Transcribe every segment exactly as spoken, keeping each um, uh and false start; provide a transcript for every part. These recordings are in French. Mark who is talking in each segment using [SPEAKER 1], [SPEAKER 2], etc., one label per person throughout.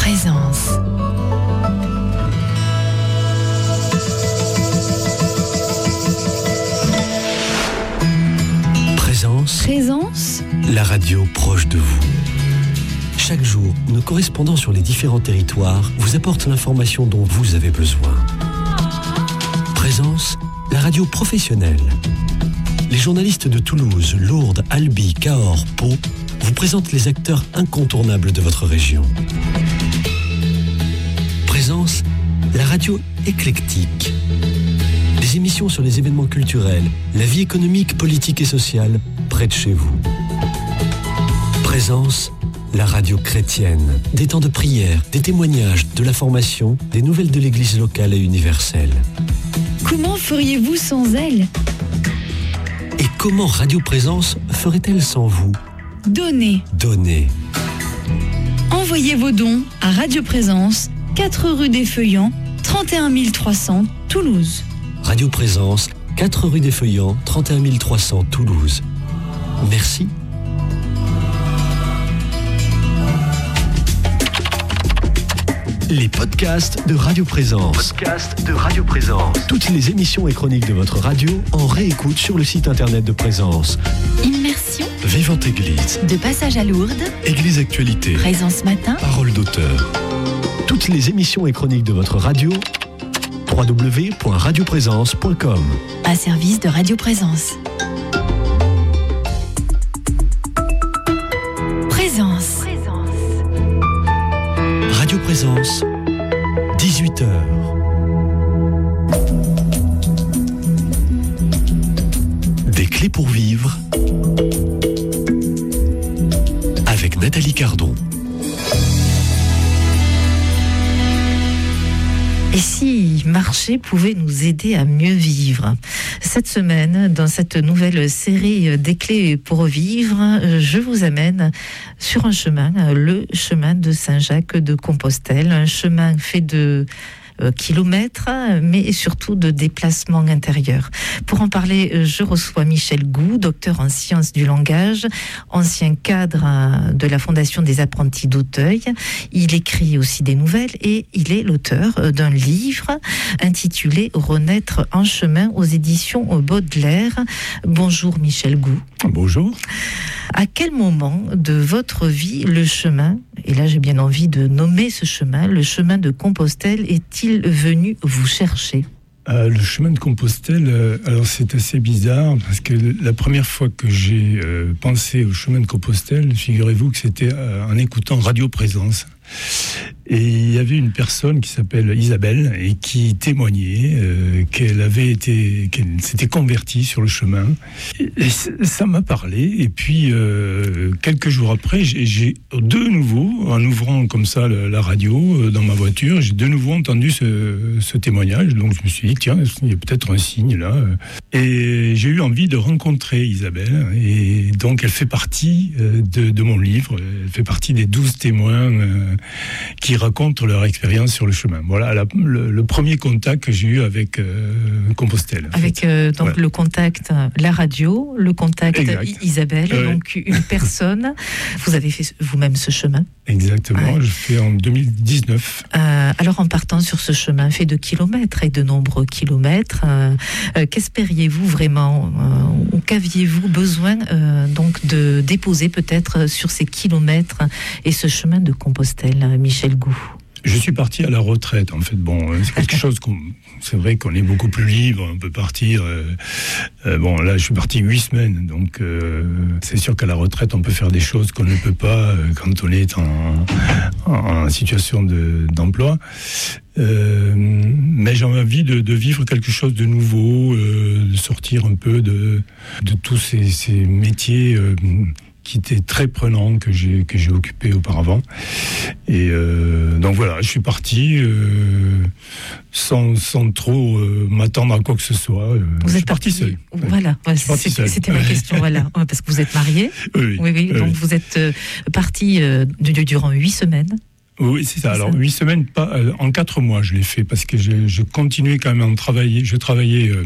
[SPEAKER 1] Présence.
[SPEAKER 2] Présence.
[SPEAKER 1] Présence.
[SPEAKER 2] La radio proche de vous. Chaque jour, nos correspondants sur les différents territoires vous apportent l'information dont vous avez besoin. Présence, la radio professionnelle. Les journalistes de Toulouse, Lourdes, Albi, Cahors, Pau vous présentent les acteurs incontournables de votre région. Présence, la radio éclectique. Des émissions sur les événements culturels, la vie économique, politique et sociale, près de chez vous. Présence, la radio chrétienne. Des temps de prière, des témoignages, de la formation, des nouvelles de l'église locale et universelle.
[SPEAKER 1] Comment feriez-vous sans elle ?
[SPEAKER 2] Et comment Radio Présence ferait-elle sans vous ?
[SPEAKER 1] Donnez.
[SPEAKER 2] Donnez.
[SPEAKER 1] Envoyez vos dons à Radio Présence, quatre rue des Feuillants, trente et un mille trois cents, Toulouse.
[SPEAKER 2] Radio Présence, quatre rue des Feuillants, trente et un mille trois cents, Toulouse. Merci. Les podcasts de Radio Présence.
[SPEAKER 3] Podcast de Radio Présence.
[SPEAKER 2] Toutes les émissions et chroniques de votre radio en réécoute sur le site internet de Présence.
[SPEAKER 1] Immersion.
[SPEAKER 2] Vivante Église.
[SPEAKER 1] De passage à Lourdes.
[SPEAKER 2] Église Actualité.
[SPEAKER 1] Présence matin.
[SPEAKER 2] Parole d'auteur. Toutes les émissions et chroniques de votre radio. w w w point radio présence point com.
[SPEAKER 1] Un service de Radio Présence. Présence.
[SPEAKER 2] Radio Présence, dix-huit heures. Des clés pour vivre avec Nathalie Cardon.
[SPEAKER 4] Et si marcher pouvait nous aider à mieux vivre ? Cette semaine, dans cette nouvelle série des clés pour vivre, je vous amène sur un chemin, le chemin de Saint-Jacques de Compostelle, un chemin fait de kilomètres, mais surtout de déplacements intérieurs. Pour en parler, je reçois Michel Gou, docteur en sciences du langage, ancien cadre de la Fondation des apprentis d'Auteuil. Il écrit aussi des nouvelles et il est l'auteur d'un livre intitulé « Renaître en chemin » aux éditions Baudelaire. Bonjour Michel Gou.
[SPEAKER 5] Bonjour.
[SPEAKER 4] À quel moment de votre vie le chemin, et là j'ai bien envie de nommer ce chemin, le chemin de Compostelle, est-il venu vous chercher ?
[SPEAKER 5] Euh, le chemin de Compostelle, euh, alors c'est assez bizarre parce que la première fois que j'ai euh, pensé au chemin de Compostelle, figurez-vous que c'était euh, en écoutant Radio Présence. Et il y avait une personne qui s'appelle Isabelle et qui témoignait euh, qu'elle avait été, qu'elle s'était convertie sur le chemin. Et, et ça m'a parlé. Et puis euh, quelques jours après, j'ai, j'ai de nouveau, en ouvrant comme ça la, la radio euh, dans ma voiture, j'ai de nouveau entendu ce, ce témoignage. Donc je me suis dit tiens, il y a peut-être un signe là. Et j'ai eu envie de rencontrer Isabelle. Et donc elle fait partie euh, de, de mon livre. Elle fait partie des douze témoins euh, qui racontent leur expérience sur le chemin. Voilà la, le, le premier contact que j'ai eu avec euh, Compostelle.
[SPEAKER 4] Avec euh, donc voilà. Le contact, la radio, le contact
[SPEAKER 5] exact.
[SPEAKER 4] Isabelle,
[SPEAKER 5] euh,
[SPEAKER 4] donc une personne. Vous avez fait vous-même ce chemin ?
[SPEAKER 5] Exactement, ouais. Je fais en deux mille dix-neuf.
[SPEAKER 4] Euh, alors en partant sur ce chemin fait de kilomètres et de nombreux kilomètres, euh, euh, qu'espériez-vous vraiment euh, ou qu'aviez-vous besoin euh, donc de déposer peut-être sur ces kilomètres et ce chemin de Compostelle, Michel Gou ?
[SPEAKER 5] Je suis parti à la retraite, en fait. Bon, c'est quelque chose qu'on... C'est vrai qu'on est beaucoup plus libre, on peut partir... Euh, euh, bon, là, je suis parti huit semaines, donc euh, c'est sûr qu'à la retraite, on peut faire des choses qu'on ne peut pas euh, quand on est en, en, en situation de, d'emploi. Euh, mais j'ai envie de, de vivre quelque chose de nouveau, euh, de sortir un peu de, de tous ces, ces métiers... Euh, qui était très prenant, que j'ai, que j'ai occupé auparavant. Et euh, donc voilà, je suis parti euh, sans, sans trop euh, m'attendre à quoi que ce soit. Euh,
[SPEAKER 4] vous
[SPEAKER 5] je
[SPEAKER 4] êtes
[SPEAKER 5] suis parti, parti seul.
[SPEAKER 4] Voilà, ouais,
[SPEAKER 5] c'était, parti
[SPEAKER 4] c'était,
[SPEAKER 5] seul.
[SPEAKER 4] c'était ma question, voilà. Ouais, parce que vous êtes marié.
[SPEAKER 5] Oui, oui.
[SPEAKER 4] oui, oui.
[SPEAKER 5] oui
[SPEAKER 4] Donc
[SPEAKER 5] oui.
[SPEAKER 4] vous êtes euh, parti euh, durant huit semaines.
[SPEAKER 5] Oui, c'est ça.
[SPEAKER 4] C'est
[SPEAKER 5] Alors,
[SPEAKER 4] ça.
[SPEAKER 5] huit semaines, pas, euh, en quatre mois, je l'ai fait parce que je, je continuais quand même à travailler. Je travaillais, euh,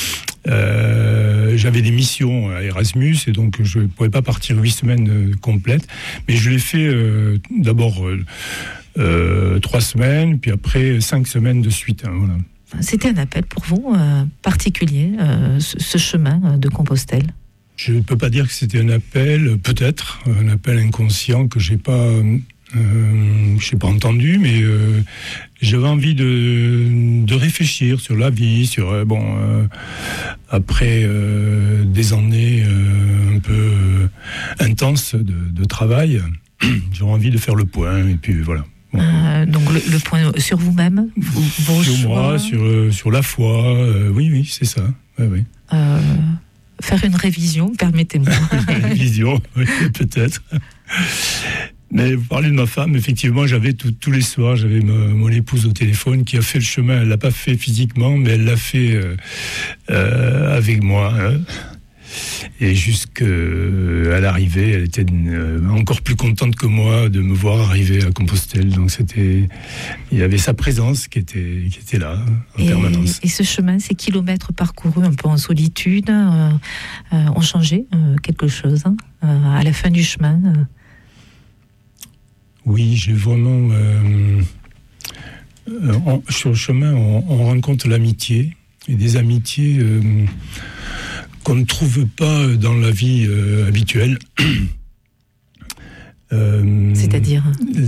[SPEAKER 5] euh, j'avais des missions à Erasmus et donc je ne pouvais pas partir huit semaines euh, complètes. Mais je l'ai fait euh, d'abord. Euh, euh, trois semaines, puis après cinq semaines de suite. Hein, voilà.
[SPEAKER 4] C'était un appel pour vous euh, particulier, euh, ce, ce chemin de Compostelle?
[SPEAKER 5] Je ne peux pas dire que c'était un appel, peut-être, un appel inconscient que j'ai pas, euh, j'ai pas entendu, mais euh, j'avais envie de, de réfléchir sur la vie, sur euh, bon, euh, après euh, des années euh, un peu euh, intenses de, de travail, j'avais envie de faire le point, et puis voilà. Bon.
[SPEAKER 4] Euh, donc le, le point sur vous-même, vos
[SPEAKER 5] sur
[SPEAKER 4] choix.
[SPEAKER 5] moi, sur euh, sur la foi, euh, oui, oui, c'est ça. Ouais, oui.
[SPEAKER 4] Euh, faire une révision, permettez-moi.
[SPEAKER 5] Une révision, oui, peut-être. Mais vous parlez de ma femme, effectivement, j'avais tout, tous les soirs, j'avais ma, mon épouse au téléphone qui a fait le chemin. Elle l'a pas fait physiquement, mais elle l'a fait euh, euh, avec moi. Hein. Et jusqu'à l'arrivée, elle était euh, encore plus contente que moi de me voir arriver à Compostelle. Donc c'était, il y avait sa présence qui était, qui était là en
[SPEAKER 4] et,
[SPEAKER 5] permanence.
[SPEAKER 4] Et ce chemin, ces kilomètres parcourus un peu en solitude, euh, euh, ont changé euh, quelque chose hein, euh, à la fin du chemin euh.
[SPEAKER 5] Oui, j'ai vraiment euh, euh, on, sur le chemin, on, on rencontre l'amitié et des amitiés. Euh, qu'on ne trouve pas dans la vie euh, habituelle.
[SPEAKER 4] euh, C'est-à-dire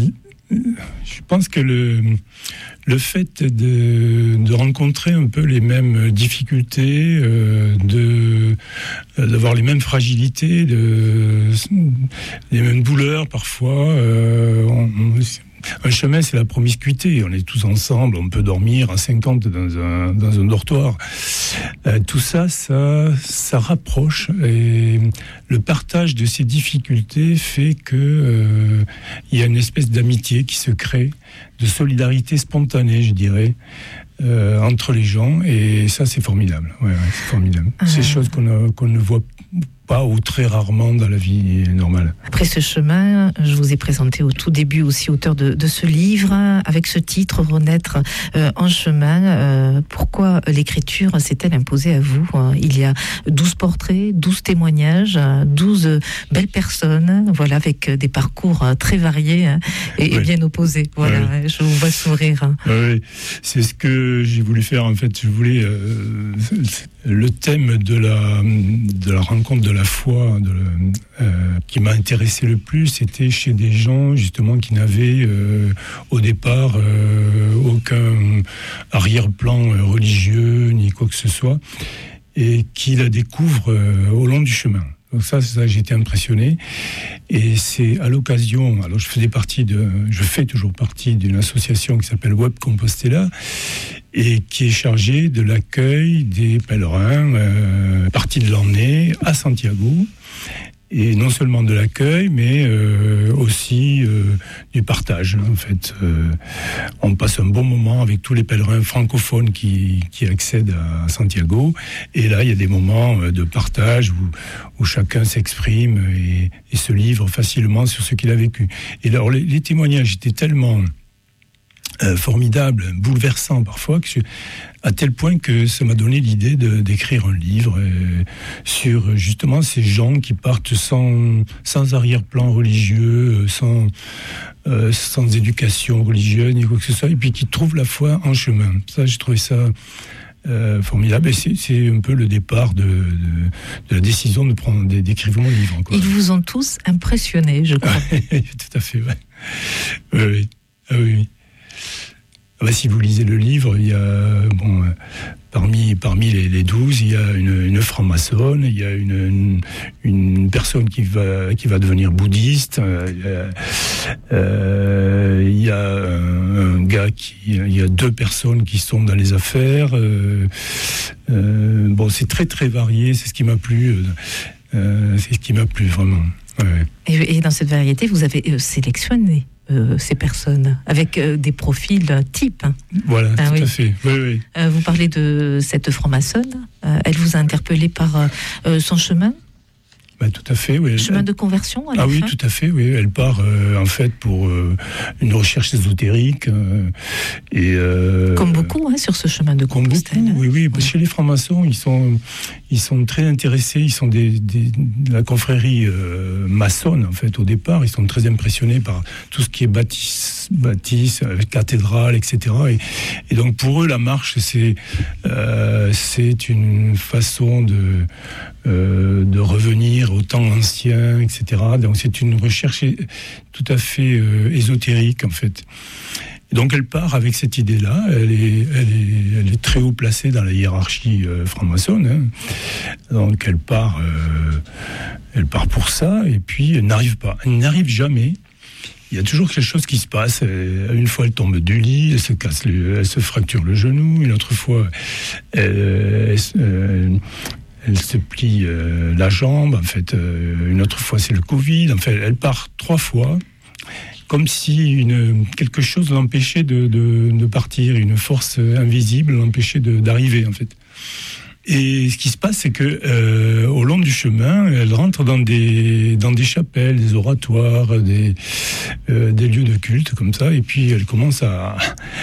[SPEAKER 5] Je pense que le, le fait de, de rencontrer un peu les mêmes difficultés, euh, de, d'avoir les mêmes fragilités, de, les mêmes douleurs parfois, euh, on, on, un chemin, c'est la promiscuité. On est tous ensemble, on peut dormir à cinquante dans un, dans un dortoir. Euh, tout ça, ça, ça rapproche. Et le partage de ces difficultés fait que euh, il y a une espèce d'amitié qui se crée, de solidarité spontanée, je dirais, euh, entre les gens. Et ça, c'est formidable. Ouais, ouais, c'est formidable. Ah. C'est des choses qu'on, a, qu'on ne voit pas ou très rarement dans la vie normale.
[SPEAKER 4] Après ce chemin, je vous ai présenté au tout début aussi auteur de, de ce livre, avec ce titre, Renaître euh, en chemin. Euh, pourquoi l'écriture s'est-elle imposée à vous? Il y a douze portraits, douze témoignages, douze belles personnes, voilà, avec des parcours très variés hein, et, oui. et bien opposés. Voilà, oui. Je vous vois sourire.
[SPEAKER 5] Oui, c'est ce que j'ai voulu faire en fait. Je voulais euh, le thème de la, de la rencontre de la foi de, euh, qui m'a intéressé le plus, c'était chez des gens justement qui n'avaient euh, au départ euh, aucun arrière-plan religieux ni quoi que ce soit, et qui la découvrent euh, au long du chemin. Donc ça, ça, j'ai été impressionné. Et c'est à l'occasion, alors je faisais partie de, je fais toujours partie d'une association qui s'appelle Web Compostela et qui est chargée de l'accueil des pèlerins euh, partis de l'année à Santiago. Et non seulement de l'accueil, mais euh, aussi euh, du partage. En fait, euh, on passe un bon moment avec tous les pèlerins francophones qui, qui accèdent à Santiago. Et là, il y a des moments de partage où, où chacun s'exprime et, et se livre facilement sur ce qu'il a vécu. Et alors, les, les témoignages étaient tellement Euh, formidable, bouleversant parfois, que je, à tel point que ça m'a donné l'idée de, d'écrire un livre euh, sur justement ces gens qui partent sans, sans arrière-plan religieux, sans, euh, sans éducation religieuse, ni quoi que ce soit, et puis qui trouvent la foi en chemin. Ça, j'ai trouvé ça euh, formidable, et c'est, c'est un peu le départ de, de, de la décision de prendre, d'écrire mon livre. Quoi.
[SPEAKER 4] Ils vous ont tous impressionné, je crois.
[SPEAKER 5] Tout à fait, ouais. Oui, oui. Ah, oui, oui. Ah bah, si vous lisez le livre, il y a bon, euh, parmi parmi les, les douze, il y a une, une franc-maçonne, il y a une, une une personne qui va qui va devenir bouddhiste, euh, euh, il y a un, un gars qui, il y a deux personnes qui sont dans les affaires. Euh, euh, bon, c'est très très varié, c'est ce qui m'a plu, euh, c'est ce qui m'a plu vraiment. Ouais.
[SPEAKER 4] Et, et dans cette variété, vous avez euh, sélectionné Euh, ces personnes, avec euh, des profils euh, types. Hein.
[SPEAKER 5] Voilà, ah, tout
[SPEAKER 4] oui.
[SPEAKER 5] à fait. Oui, oui.
[SPEAKER 4] Euh, vous parlez de cette franc-maçonne. Euh, elle vous a interpellé par euh, son chemin ?
[SPEAKER 5] Bah, tout à fait, oui.
[SPEAKER 4] Chemin
[SPEAKER 5] elle...
[SPEAKER 4] de conversion à la
[SPEAKER 5] Ah
[SPEAKER 4] fin.
[SPEAKER 5] oui, tout à fait, oui. Elle part euh, en fait pour euh, une recherche ésotérique. Euh, et, euh,
[SPEAKER 4] Comme beaucoup hein, sur ce chemin de
[SPEAKER 5] comme
[SPEAKER 4] Compostelle.
[SPEAKER 5] beaucoup, oui, oui.
[SPEAKER 4] Oui.
[SPEAKER 5] Chez les francs-maçons, ils sont, ils sont très intéressés. Ils sont des, des, de la confrérie euh, maçonne, en fait, au départ. Ils sont très impressionnés par tout ce qui est bâtisse, bâtisse cathédrale, et cetera. Et, et donc, pour eux, la marche, c'est, euh, c'est une façon de... Euh, de revenir au temps ancien, et cetera. Donc c'est une recherche tout à fait euh, ésotérique en fait. Et donc elle part avec cette idée-là. Elle est, elle est, elle est très haut placée dans la hiérarchie euh, franc-maçonne. Hein. Donc elle part, euh, elle part pour ça. Et puis elle n'arrive pas. Elle n'arrive jamais. Il y a toujours quelque chose qui se passe. Une fois, elle tombe du lit, elle se casse, le, elle se fracture le genou. Une autre fois, elle, elle, elle Elle se plie euh, la jambe, en fait. Euh, une autre fois, c'est le Covid. En fait, elle part trois fois, comme si une, quelque chose l'empêchait de, de, de partir, une force invisible l'empêchait de, d'arriver, en fait. Et ce qui se passe, c'est que euh, au long du chemin, elle rentre dans des dans des chapelles, des oratoires, des euh, des lieux de culte comme ça, et puis elle commence à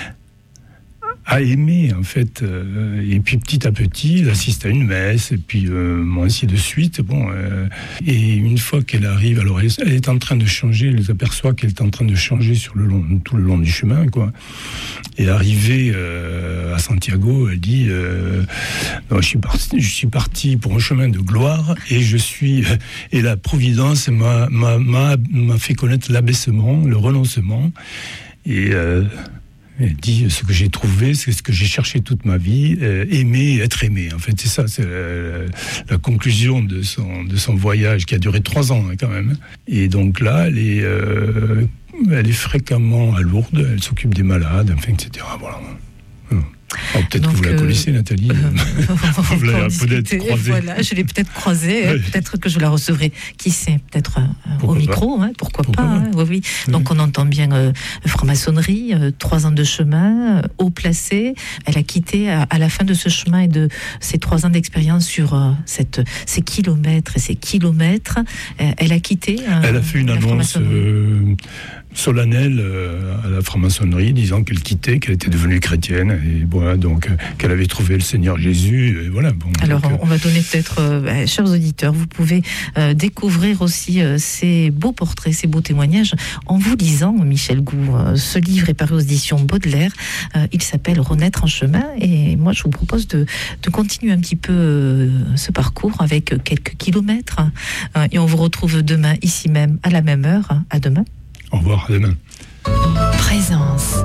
[SPEAKER 5] à aimer en fait, euh, et puis petit à petit elle assiste à une messe et puis euh, bon, ainsi de suite, bon euh, et une fois qu'elle arrive, alors elle, elle est en train de changer, elle s'aperçoit qu'elle est en train de changer sur le long, tout le long du chemin quoi, et arrivée euh, à Santiago, elle dit euh, non, je suis parti je suis parti pour un chemin de gloire et je suis et la providence m'a m'a m'a, m'a fait connaître l'abaissement, le renoncement, et euh, elle dit ce que j'ai trouvé, c'est ce que j'ai cherché toute ma vie, euh, aimer, être aimé. En fait, c'est ça, c'est la, la conclusion de son de son voyage qui a duré trois ans hein, quand même. Et donc là, elle est euh, elle est fréquemment à Lourdes, elle s'occupe des malades, enfin, et cetera. Voilà. Alors, peut-être donc, que vous la connaissez, euh, Nathalie.
[SPEAKER 4] Euh,
[SPEAKER 5] vous l'avez peut-être croisée.
[SPEAKER 4] Voilà, je l'ai peut-être croisée. Ouais. Peut-être que je la recevrai. Qui sait, peut-être euh, au micro. Hein, pourquoi, pourquoi pas, pas. Hein, oui, oui. Oui. Donc on entend bien euh, franc-maçonnerie, euh, trois ans de chemin, euh, haut placé. Elle a quitté à, à la fin de ce chemin et de ces trois ans d'expérience sur euh, cette, ces kilomètres et ces kilomètres. Euh, elle a quitté. Euh,
[SPEAKER 5] elle a fait une annonce euh, solennelle euh, à la franc-maçonnerie, disant qu'elle quittait, qu'elle était devenue chrétienne. Et bon, voilà, donc euh, qu'elle avait trouvé le Seigneur Jésus, et voilà. Bon,
[SPEAKER 4] alors
[SPEAKER 5] donc,
[SPEAKER 4] on va donner peut-être, euh, bah, chers auditeurs, vous pouvez euh, découvrir aussi euh, ces beaux portraits, ces beaux témoignages en vous lisant, Michel Gou. Euh, ce livre est paru aux éditions Baudelaire. Euh, il s'appelle Renaître en chemin, et moi je vous propose de, de continuer un petit peu euh, ce parcours avec quelques kilomètres. Euh, et on vous retrouve demain ici même à la même heure. À demain.
[SPEAKER 5] Au revoir, à demain.
[SPEAKER 1] Présence.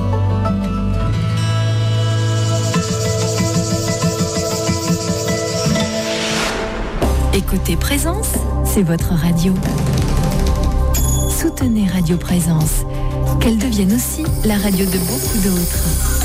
[SPEAKER 1] Écoutez Présence, c'est votre radio. Soutenez Radio Présence, qu'elle devienne aussi la radio de beaucoup d'autres.